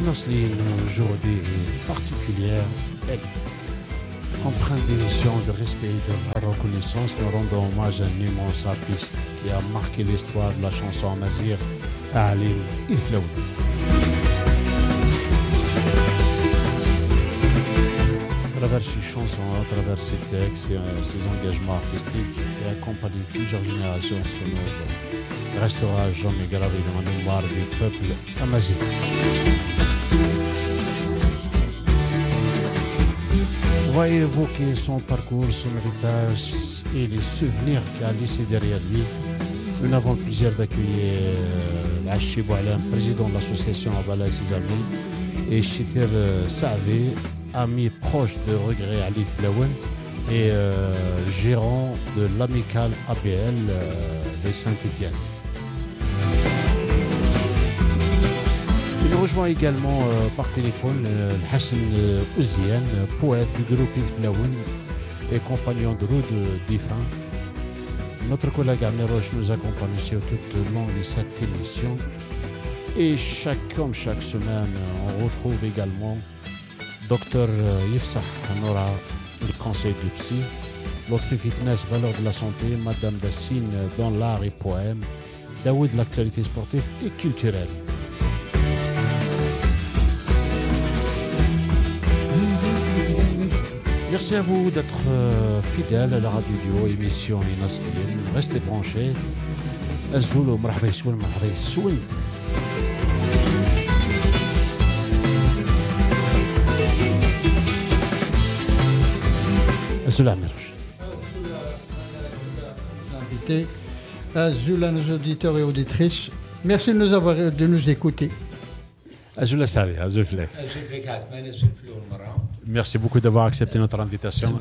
Nasli, aujourd'hui particulière, empreinte d'émission, de respect et de reconnaissance, nous rendons hommage à un immense artiste qui a marqué l'histoire de la chanson amazigh, Ali Iflaoui. À travers ses chansons, à travers ses textes et ses engagements artistiques, et accompagné plusieurs générations sonores, restera jamais gravé dans la mémoire du peuple amazigh. On va évoquer son parcours, son héritage et les souvenirs qu'il a laissés derrière lui. Nous avons le plaisir d'accueillir Achi Boualam, président de l'association Abala Sizami, et Chitir Saadi, ami proche de Regret Ali Iflaoui et gérant de l'amicale ABL de Saint-Étienne. Il nous rejoint également par téléphone Hassan Ouziane, poète du groupe Iflaoui et compagnon de route défunt. Notre collègue Amiroche nous accompagne aussi tout au long de cette émission. Et comme chaque semaine, on retrouve également Dr Yifsah Noura, le conseil du psy, Lotfi Fitness, valeur de la santé, Madame Dassine dans l'art et poème, Daoud de l'actualité sportive et culturelle. Merci à vous d'être fidèles à la radio duo émission Nasliyen. Restez branchés. Azzoul مرحبا يسول مرحبا يسول. Azzoul Amiroche. Azzoul à nos auditeurs et auditrices. Merci de nous écouter. Azzoul Saadi, Azzoul Flek. Merci beaucoup d'avoir accepté notre invitation.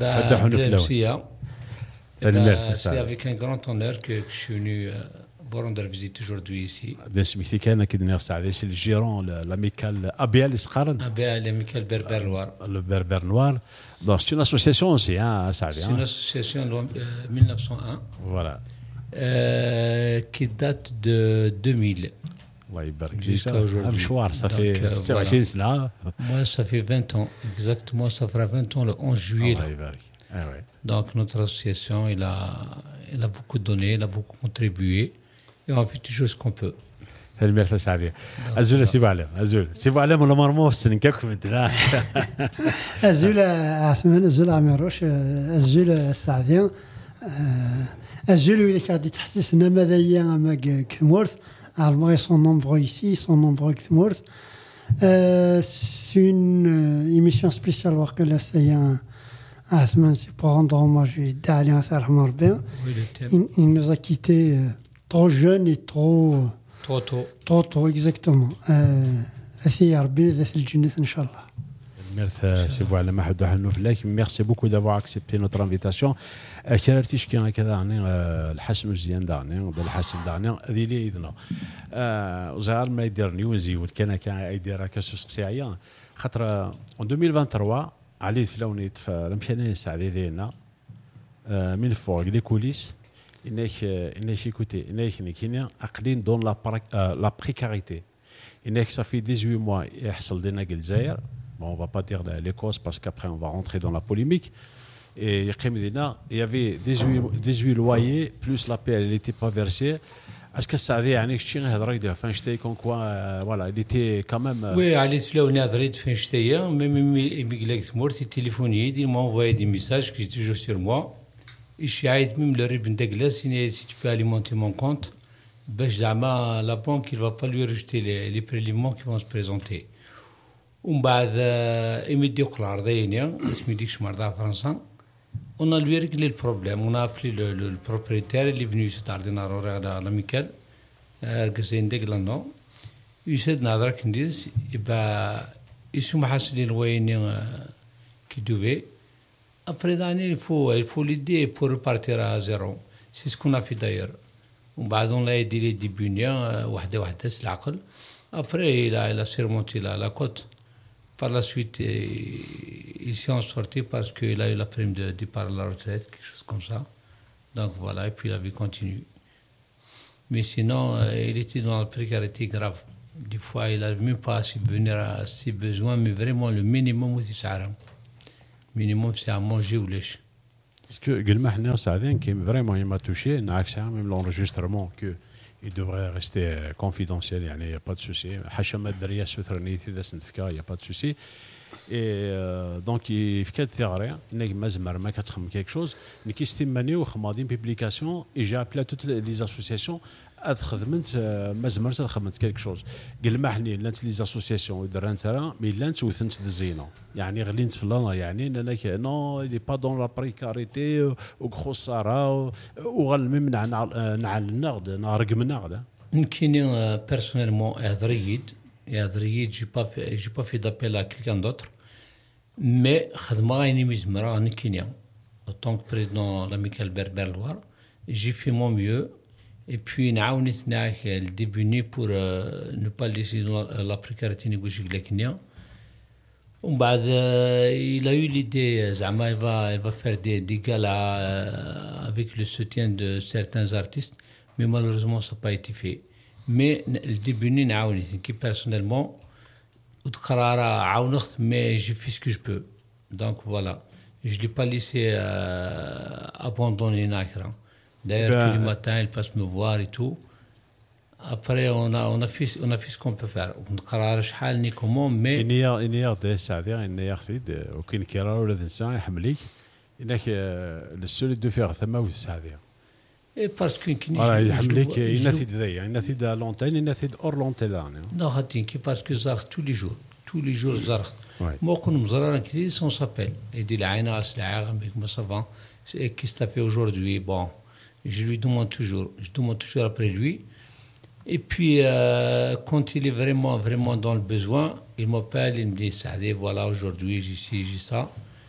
C'est avec un grand honneur que je suis venu vous rendre visite aujourd'hui ici. C'est le gérant l'amicale ABL Isqaran. ABL, l'amicale Berbère Noir. Le Berbère Noir. Donc c'est une association aussi, hein, Saadi. C'est une association de 1901. Voilà. Qui date de 2000. Jusqu'à aujourd'hui. Ça fait 20 ans. Moi, ça fait 20 ans. Exactement, ça fera 20 ans le 11 juillet. Donc, notre association, il a beaucoup donné, il a beaucoup contribué. Et on fait toujours ce qu'on peut. المرثى سعدية أزول سيبعلم سيبعلم ولا مرموس نكاكم انت أزول عثمان أزول عمروش أزول السعدية أزول إذا كان تحسسنا ماذا ما كمورث malgré son nombre ici, son nombre Kthmourth. C'est une émission spéciale que là c'est un Athman, c'est pour rendre hommage à Ali Athar Marbin. Il nous a quittés trop jeunes et trop tôt, exactement. أثي ربي ذا في الجنة إن شاء الله. Merci beaucoup d'avoir accepté notre invitation. كررتيش كان كذا عني الحسن مزيان دعني بالحسن دعني هذه لي إذنه وزار ما يدير نيوزي وكان يدير كسوس قصيعية خاطر en 2023 علي فلوني المشانين سعدي دينا من فوق لي كوليس إنك écouter إنك هنا أقلين دون la précarité إنك ça fait 18 mois يحصل لنا الجزائر. Bon, on ne va pas dire les causes parce qu'après on va rentrer dans la polémique. Et il y avait 18 loyers, plus la paie, elle n'était pas versée. Est-ce que ça a dit voilà, il était quand même. Oui, Ali Iflaoui a dit que même il téléphoné, il m'a envoyé des messages qui étaient toujours sur moi. Et je suis même le Ribn Deglas, si tu peux alimenter mon compte, la banque ne va pas lui rejeter les prélèvements qui vont se présenter. ومن بعد يمدي يقلع عرضينيا اسمي ديك شمرضة فرنسا on a lui réglé le problème on a appelé le propriétaire il est venu cet ordinateur à l'amical رقص عندك لانو يسد نظرك نديس يبقى يسمى حاسلين وين qui devait après d'année il faut l'aider pour repartir à zéro c'est ce qu'on a fait d'ailleurs ومن بعد on l'a aidé les débuts واحدة العقل après il a surmonté la côte. Par la suite, ils sont sortis parce qu'il a eu la prime de départ à la retraite, quelque chose comme ça. Donc voilà, et puis la vie continue. Mais sinon, il était dans la précarité grave. Des fois, il n'arrive même pas à subvenir à ses besoins, mais vraiment le minimum, minimum, c'est à manger ou lèche. Parce que Guillemah Saadin, qui vraiment il m'a touché, même l'enregistrement, il devrait rester confidentiel, il n'y a pas de souci. Hachamat Daria Soutraniti, il n'y a pas de souci. Et donc, il fait quelque chose, mais qui estimé ou Khamadin publication, et j'ai appelé toutes les associations à quelque chose. Guillemah les associations, mais l'un يعني غلين تفلانا يعني انك non il est pas dans la précarité وخساره وغل من نع النقد نرقم النقد يمكن personnellement Adriyid j'ai pas fait d'appel à quelqu'un d'autre mais خدمه غيني مزمره نكينيا en tant que président de l'amicale Berber Loire j'ai fait mon mieux et puis نعاونت ناك الديبوني pour ne pas laisser la précarité négocier la il a eu l'idée, Zama, il va faire des galas avec le soutien de certains artistes, mais malheureusement, ça n'a pas été fait. Mais le début, qui personnellement, mais j'ai fait ce que je peux. Donc voilà, je ne l'ai pas laissé abandonner Nakra. D'ailleurs, tous les matins, il passe me voir et tout. Après, on a fait ce qu'on peut faire. On ne sait pas ni comment, mais... Il y a des سعدين il y a des وكين كيرا ولا الإنسان يحملك إنك السؤال de faire ثم وسعدين. Et parce que يحملك ينثيد ذي ينثيد لونتين ينثيد أور لونتين. Non, هاتينك parce que زارت tous les jours زارت. Moi, quand nous avons quitté, on s'appelle. Et dit la haine à la avec moi savant. Qu'est-ce que tu as fait aujourd'hui? Bon, je demande toujours après lui. Et puis, quand il est vraiment dans le besoin, il m'appelle, il me dit, Saadé, voilà, aujourd'hui, j'ai ci, j'ai ça.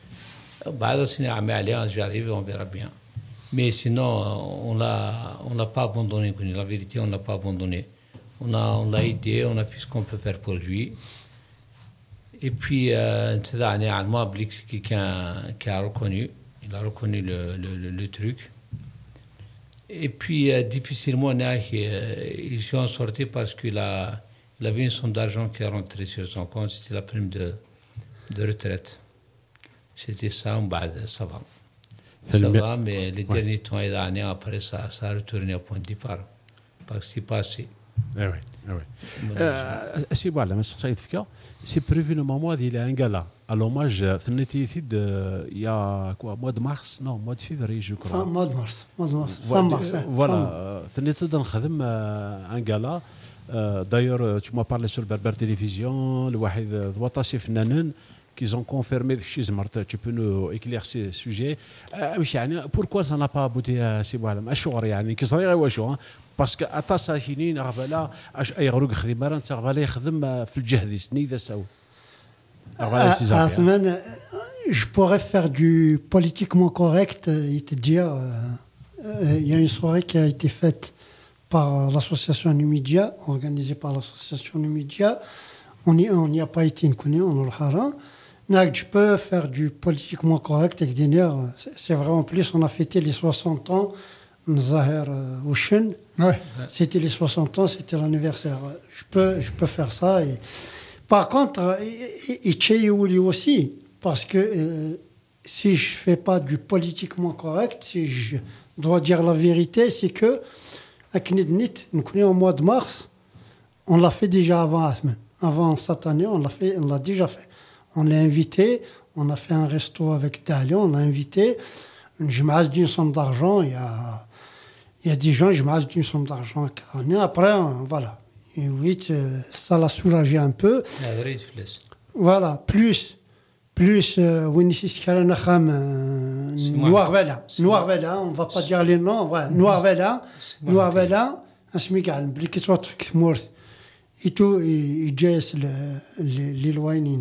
J'arrive, on verra bien. Mais sinon, on l'a pas abandonné. La vérité, on l'a pas abandonné. On l'a aidé, on a fait ce qu'on peut faire pour lui. Et puis, c'est quelqu'un qui a reconnu. Il a reconnu le truc. Et puis, difficilement, ils sont sortis parce qu'il avait une somme d'argent qui est rentrée sur son compte. C'était la prime de retraite. C'était ça, ça va. Ça va, mais les derniers temps et l'année, après, ça a retourné au point de départ. Parce que c'est pas assez. Oui. C'est voilà, c'est prévu le moment il y a un gala. À l'hommage, il y a quoi, mois de mars? Non, mois de février, je crois. Mois de mars. Fin mars. Voilà, un gala. D'ailleurs, tu m'as parlé sur Berber Télévision, le Wahid Dwatasi Fnanen, qu'ils ont confirmé que tu peux nous éclaircir ce sujet. Pourquoi ça n'a pas abouti à ces problèmes? Parce que à ça hinin غبلا اي غروق خدمه انت غبلا يخدم في الجهد سنيده سو je pourrais faire du politiquement correct et te dire il y a une soirée qui a été faite par l'association Numidia, organisée par l'association Numidia. On n'y a pas été inconnu, on le hara. Je peux faire du politiquement correct avec des nerfs. C'est vrai, en plus on a fêté les 60 ans Zahir Ouchen. Ouais. C'était les 60 ans, c'était l'anniversaire. Je peux faire ça. Et... Par contre, il aussi, parce que si je fais pas du politiquement correct, si je dois dire la vérité, c'est que à Knednit, nous connaissons au mois de mars, on l'a fait déjà avant cette année, on l'a déjà fait. On l'a invité, on a fait un resto avec Dalion, on l'a invité. Je m'ai dit une somme d'argent, il y a des gens, je m'ai dit une somme d'argent. Après, voilà. Et oui, ça l'a soulagé un peu. Voilà, plus, Noir Bella, on ne va pas dire les noms, ouais, Noir Bella, et tout, il jazz les loinines,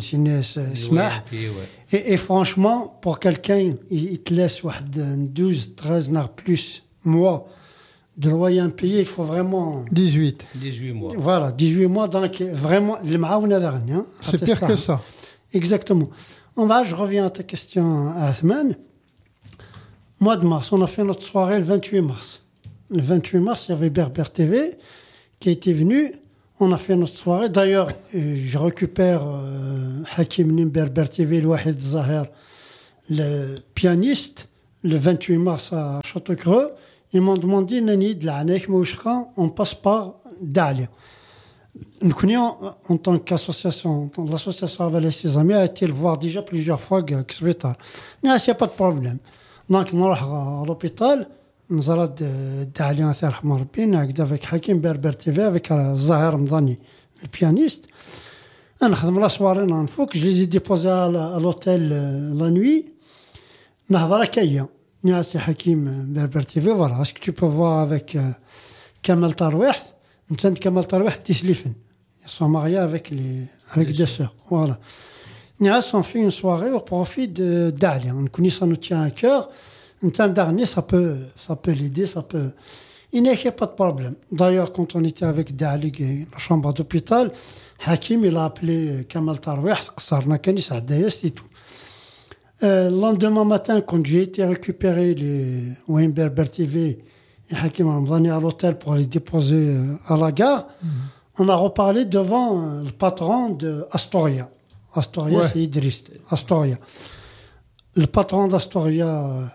et franchement, pour quelqu'un, il te laisse 12, 13 plus mois de loyer impayé, il faut vraiment... 18 mois. Voilà, 18 mois, donc vraiment, c'est pire que ça. Exactement. Je reviens à ta question, Athman. Mois de mars, on a fait notre soirée le 28 mars. Le 28 mars, il y avait Berber TV qui était venu. On a fait notre soirée. D'ailleurs, je récupère Hakim Nimberber TV, le Wahid Zahir, le pianiste, le 28 mars à Château-Creux. Ils m'ont demandé, Nani, de la on passe par Dalia. Nous connaissons en tant qu'association, l'association avec ses amis a été le voir déjà plusieurs fois à l'hôpital. Il n'y a pas de problème. Donc, nous allons à l'hôpital. Nous allons Dalia avec Hakim Berber TV, avec Zahir Mdani, le pianiste. On a la soirée, je les ai déposés à l'hôtel la nuit. On a la Kaya. C'est Hakim Berber TV. Voilà. Est-ce que tu peux voir avec Kamal Tarouih? Kamal Tarouih, ils sont mariés avec des sœurs. Voilà. On fait une soirée au profit de Dalia. On connaît, ça nous tient à cœur. Un temps dernier, ça peut l'aider, ça peut. Il n'y a pas de problème. D'ailleurs, quand on était avec Dalia, la chambre d'hôpital, Hakim, il a appelé Kamal Tarouih, Qsarna Kanis Adayas et tout. Le lendemain matin, quand j'ai été récupérer les Wayne Berber TV et Hakim Ramzani à l'hôtel pour les déposer à la gare, on a reparlé devant le patron de Astoria. Astoria, ouais. C'est Idriss. Astoria. Le patron d'Astoria,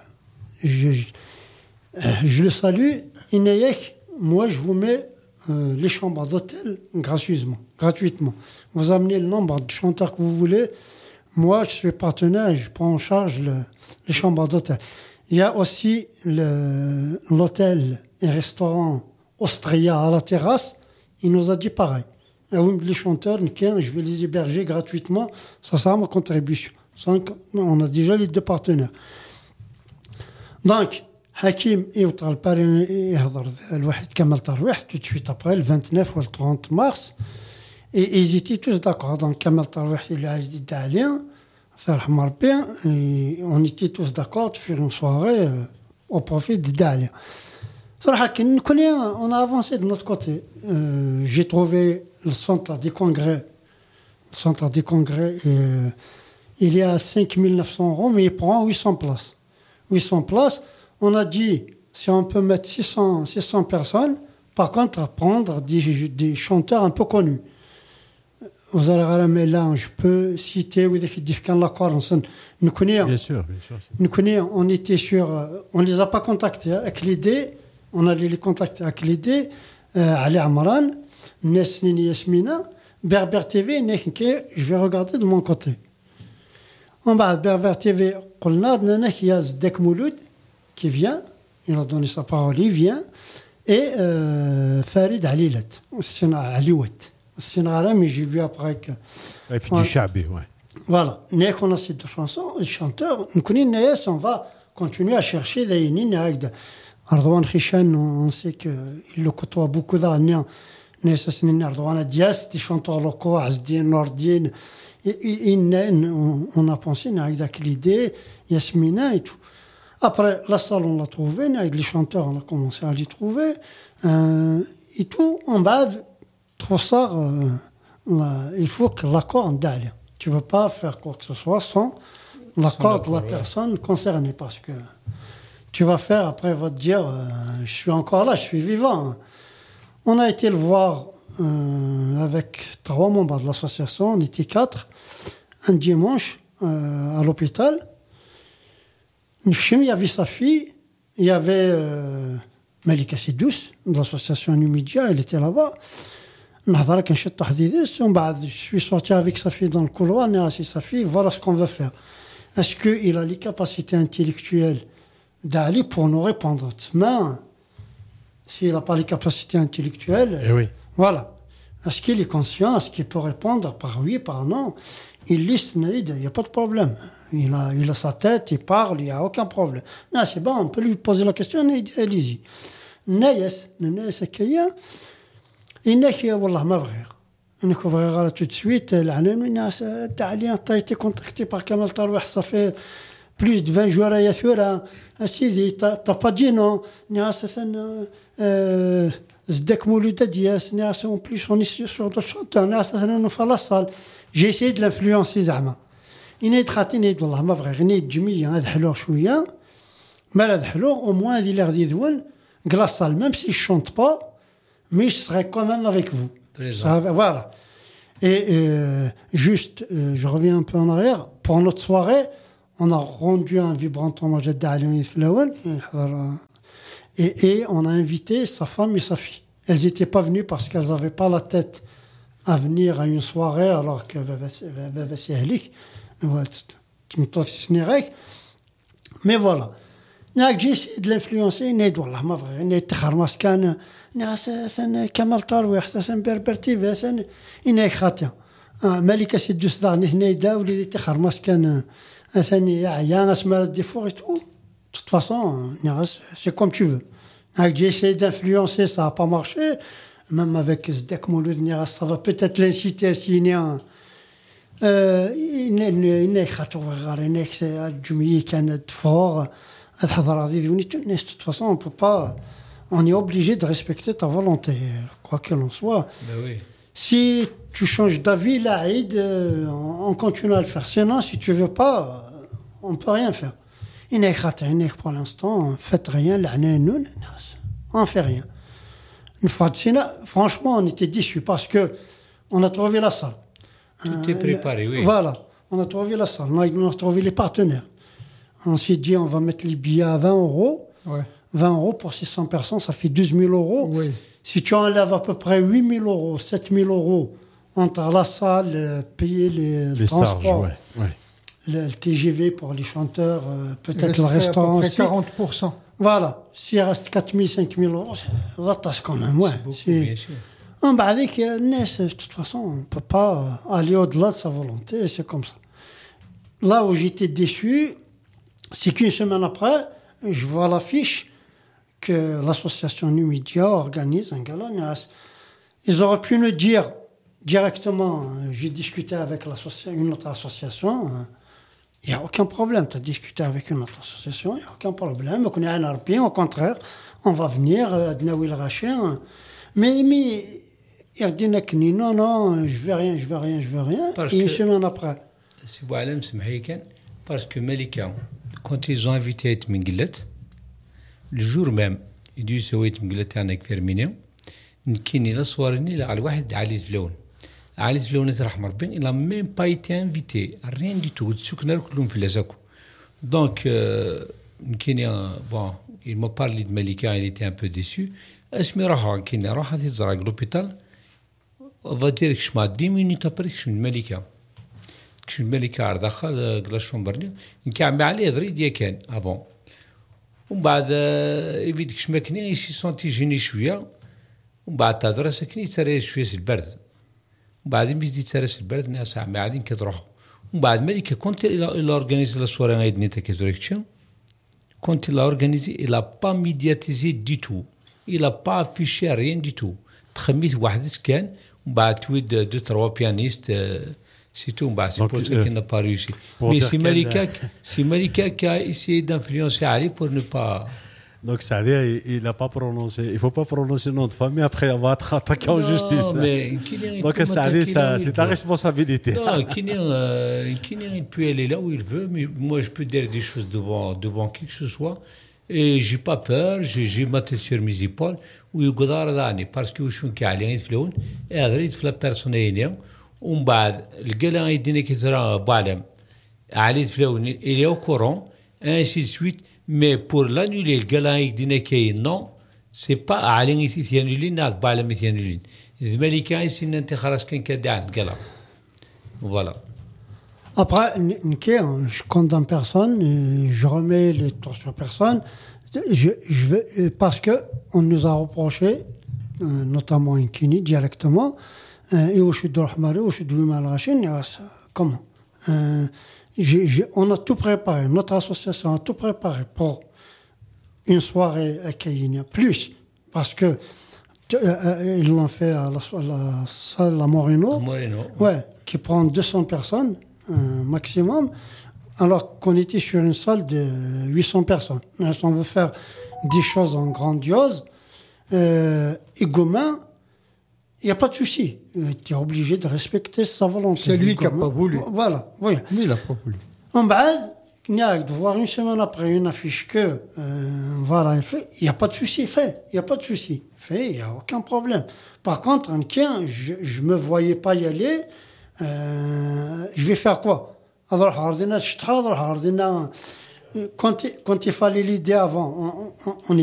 je le salue. Moi, je vous mets les chambres d'hôtel gratuitement. Vous amenez le nombre de chanteurs que vous voulez. Moi, je suis partenaire et je prends en charge les chambres d'hôtel. Il y a aussi l'hôtel et restaurant Austria à la terrasse. Il nous a dit pareil. Les chanteurs, je vais les héberger gratuitement. Ça sera ma contribution. On a déjà les deux partenaires. Donc, Hakim et le Wahid Kamal Tarouih, tout de suite après, le 29 ou le 30 mars. Et ils étaient tous d'accord. Donc, Kamal Tarouih, il a dit d'Alien, et on était tous d'accord de faire une soirée au profit de Dalia. On a avancé de notre côté. J'ai trouvé le centre des congrès. Il est à 5 900 €, mais il prend 800 places. 800 places. On a dit, si on peut mettre 600 personnes, par contre, prendre des chanteurs un peu connus. Vous allez mais là, je peux citer nous connaissons. Bien sûr. Nous connaissons, on était on les a pas contactés avec l'idée, on allait les contacter avec l'idée, Ali Amran, Nesnini Yasmina, Berber TV, je vais regarder de mon côté. En bas, Berber TV, il y a Zdek Mouloud qui vient, il a donné sa parole, il vient, et Farid Alilat, c'est Aliouet. Mais j'ai vu après que. Il fait du chabi, ouais. Voilà. On a ces deux chansons, les chanteurs. On va continuer à chercher des Ardouane Khishan, on sait qu'il le côtoie beaucoup d'années. Ardouane Dias, des chanteurs locaux, Azdien, Nordine. On a pensé avec l'idée, Yasmina et tout. Après, la salle, on l'a trouvée. Avec les chanteurs, on a commencé à les trouver. Et tout, en base. Pour ça, il faut que l'accord en Dalia. Tu ne peux pas faire quoi que ce soit sans l'accord de la personne concernée. Parce que tu vas faire, après, il va te dire, je suis encore là, je suis vivant. On a été le voir avec 3 membres de l'association, on était 4, un dimanche à l'hôpital. Il y avait sa fille, il y avait Malika Sidous de l'association Numidia, elle était là-bas. Je suis sorti avec sa fille dans le couloir, on est assis sa fille, voilà ce qu'on veut faire. Est-ce qu'il a les capacités intellectuelles d'aller pour nous répondre? S'il n'a pas les capacités intellectuelles, oui. Voilà. Est-ce qu'il est conscient? Est-ce qu'il peut répondre par oui, par non? Il liste, il n'y a pas de problème. Il a sa tête, il parle, il n'y a aucun problème. Non, c'est bon, on peut lui poser la question, allez-y. إنك والله ما بغير إنك بغير tout de suite العنان الناس تاع t'as été contacté par Kamal Tarouih, ça fait plus de 20 jours à Yathura. Sidi, t'as pas dit non. Nias Zdek Mouloud Dias, Nias en plus on est sur d'autres chanteurs. Nias on fait la salle. J'ai essayé de l'influencer زعما. إني تخاطيني والله ما بغير إني الجميع هذا حلو شوية. ما هذا حلو au moins هذه اللي غادي يذول. Grâce à même si je chante pas. Mais je serai quand même avec vous. Voilà. Et juste, je reviens un peu en arrière. Pour notre soirée, on a rendu un vibrant hommage à Dali Flaouen. Et on a invité sa femme et sa fille. Elles n'étaient pas venues parce qu'elles n'avaient pas la tête à venir à une soirée alors que mais voilà. J'ai essayé de l'influencer. والله ما بغى تخرمس كان ناس كمال طاروي حتى سن بربرتي سن إنك خاطئ ملكة سيدوس دارني هنا دا وليدي تخرمس كان ثاني يا ناس ما ردي فوق de toute façon c'est comme tu veux. J'ai essayé d'influencer, ça n'a pas marché. Même avec Zdek Mouloud, ça va peut-être l'inciter à signer un. De toute façon, on peut pas. On est obligé de respecter ta volonté, quoi qu'il en soit. Ben oui. Si tu changes d'avis, là, on continue à le faire. Sinon, si tu veux pas, on peut rien faire. Pour l'instant, faites rien, on fait rien. Une fois de Sina, franchement, on était déçus parce que on a trouvé la salle. Tout est préparé, oui. Voilà, on a trouvé la salle, on a trouvé les partenaires. On s'est dit, on va mettre les billets à 20 €. Ouais. 20 € pour 600 personnes, ça fait 12 000 €. Oui. Si tu enlèves à peu près 8 000 €, 7 000 € entre la salle, payer les transports, charges, ouais. le TGV pour les chanteurs, peut-être le restaurant aussi. 40%. Voilà, s'il reste 4 000, 5 000 €, c'est quand même, ouais. C'est beaucoup, bien sûr. De toute façon, on ne peut pas aller au-delà de sa volonté, c'est comme ça. Là où j'étais déçu, c'est qu'une semaine après, je vois l'affiche que l'association Numidia organise un gala. Ils auraient pu nous dire directement, j'ai discuté avec une autre association, il n'y a aucun problème, tu as discuté avec une autre association, il n'y a aucun problème, on est un RP, au contraire, on va venir, Adnaoui Rachin, mais il dit non, je veux rien, Parce et une que- semaine après. C'est Boualem, c'est Mahikan, parce que Malika, quand ils ont invité Ait Minglet, le jour même, ils disent Ait Minglet avec Firmino, Nkini la soirée, il a الواحد علي فلون. علي فلون راح مربين, il n'a même pas été invité, rien du tout. سكنا كلهم في لازاكو. Donc, Nkini, bon, il m'a parlé de Malika, il était un peu déçu. اسمي راح Nkini راح تزرع l'hôpital. On va dire que je m'ai 10 minutes après que je suis Malika. كش الملكة عرض دخل قلاشهم برني نكعمل عليه ضريد يا كان ابون ومن بعد يفيد كش ماكني يشي سونتي جيني شويه ومن بعد تهضر ساكني ترى شويه البرد ومن بعد ميزدي ترى البرد ناس عاملين كتروحوا ومن بعد ملكة كنت الى اورغانيزي لا سواري غايد نيتا كيزوريكتشن كنت الى اورغانيزي الى با ميدياتيزي دي تو الى با افيشي ريان دي تو تخميت واحد كان ومن بعد تويد دو تروا بيانيست C'est tout, c'est pour ça qu'il n'a pas réussi. Mais c'est Malika qui a essayé d'influencer Ali pour ne pas... Donc, c'est-à-dire, il n'a pas prononcé. Il ne faut pas prononcer le nom de famille, après, on va être attaqué en justice. Mais donc, c'est-à-dire, c'est ta responsabilité. Non, Kini peut aller là où il veut, mais moi, je peux dire des choses devant qui que ce soit. Et je n'ai pas peur, j'ai ma tête sur mes épaules. ويقدر ضاني باسكو شو كاع يتفلون غير في لا بيرسونيليا ومن بعد القلا يدينا كثر بعلم علي تفلون il est au courant ainsi de suite mais pour l'annuler القلا يدينا كاين non c'est pas علي يثيانولين نعرف بعلم يثيانولين الملكه يسين انت خلاص كان كدع القلا voilà. Après, je condamne personne, je remets les torts sur personne. Parce qu'on nous a reproché, notamment Nkini directement, et au Choudour Hamari, au Choudour Malrachin, comment on a tout préparé, notre association a tout préparé pour une soirée à Kayenia, plus, parce que ils l'ont fait à la salle à Moreno, ouais, qui prend 200 personnes maximum, alors qu'on était sur une salle de 800 personnes. Si on veut faire des choses en grandiose, et Gomain, il n'y a pas de souci. Tu es obligé de respecter sa volonté. C'est lui qui n'a pas voulu. Voilà, oui. Lui, il n'a pas voulu. En bas, de voir une semaine après une affiche que, voilà, il n'y a pas de souci, fait. Il n'y a pas de souci. Fait, il n'y a aucun problème. Par contre, je ne me voyais pas y aller. Je vais faire quoi? Quand il fallait l'idée avant, on